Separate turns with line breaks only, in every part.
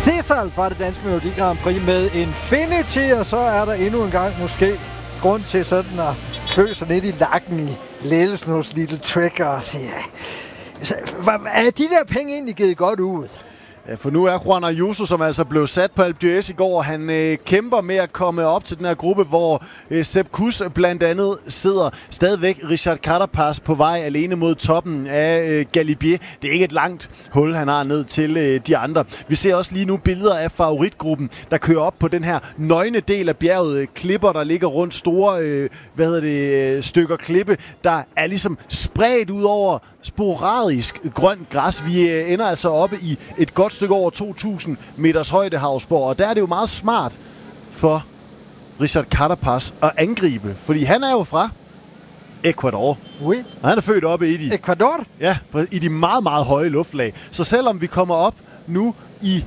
Cesar fra det danske Melodi Grand Prix med Infinity, og så er der endnu en gang måske grund til sådan at klø sig lidt i lakken i ledelsen hos Little Trick og sige, er de der penge egentlig givet godt ud?
Ja, for nu er Juan Ayuso, som altså blev sat på Alpe d'Huez i går. Han kæmper med at komme op til den her gruppe, hvor Sepp Kuss blandt andet sidder. Stadigvæk Richard Carapaz på vej alene mod toppen af Galibier. Det er ikke et langt hul, han har ned til de andre. Vi ser også lige nu billeder af favoritgruppen, der kører op på den her nøgne del af bjerget. Klipper, der ligger rundt store stykker klippe, der er ligesom spredt ud over sporadisk grønt græs. Vi ender altså oppe i et godt stykke over 2.000 meters højde, Hausborg, og der er det jo meget smart for Richard Carapaz at angribe, fordi han er jo fra Ecuador.
Oui.
Og han er født oppe i de...
Ecuador?
Ja, i de meget, meget høje luftlag. Så selvom vi kommer op nu i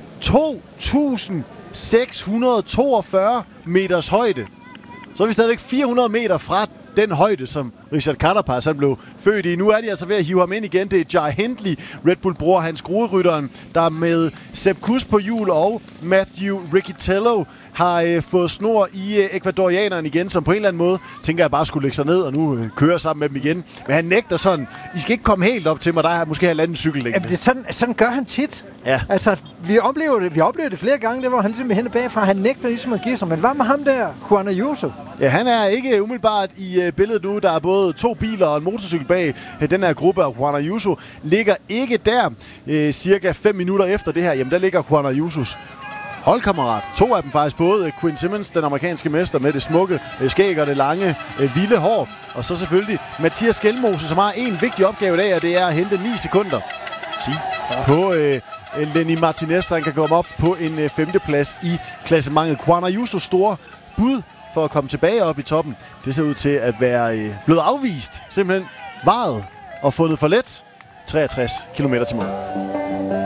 2.642 meters højde, så er vi stadigvæk 400 meter fra den højde, som Richard Carapaz han blev født i. Nu er de altså ved at hive ham ind igen. Det er Jai Hindley, Red Bull-bror, hans skruerytteren, der med Sepp Kuss på hjul og Matthew Riccitello har fået snor i ekvadorianeren igen, som på en eller anden måde tænker jeg bare skulle lægge sig ned og nu køre sammen med dem igen. Men han nægter sådan, I skal ikke komme helt op til mig, der er måske halvanden cykellængde.
Jamen, sådan gør han tit.
Ja.
Altså, vi oplever det flere gange, det hvor han simpelthen er bagfra. Han nægter ligesom at give sig. Men hvad med ham der, Juan Ayuso?
Ja, han er ikke umiddelbart i billedet nu. Der er både 2 biler og en motorcykel bag den her gruppe, og Juan Ayuso ligger ikke der. Cirka 5 minutter efter det her, jamen der ligger Juan Ayusos holdkammerat. 2 af dem faktisk, både Quinn Simmons, den amerikanske mester med det smukke skæg og det lange, vilde hår. Og så selvfølgelig Mathias Skelmose, som har en vigtig opgave i dag, og det er at hente 9 sekunder på Lenny Martinez, så han kan komme op på en 5. plads i klassementet. Juan Ayusos store bud for at komme tilbage op i toppen, det ser ud til at være blevet afvist. Simpelthen vejet og fundet for let. 63 km til mål.